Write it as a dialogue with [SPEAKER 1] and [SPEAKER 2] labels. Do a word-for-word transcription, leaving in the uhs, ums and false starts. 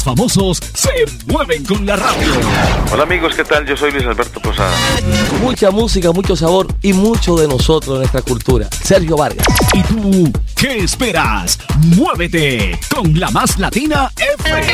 [SPEAKER 1] Famosos se mueven con la radio.
[SPEAKER 2] Hola amigos, ¿qué tal? Yo soy Luis Alberto Posada.
[SPEAKER 3] Mucha música, mucho sabor y mucho de nosotros, de nuestra cultura. Sergio Vargas.
[SPEAKER 1] ¿Y tú qué esperas? Muévete con la Más Latina F M.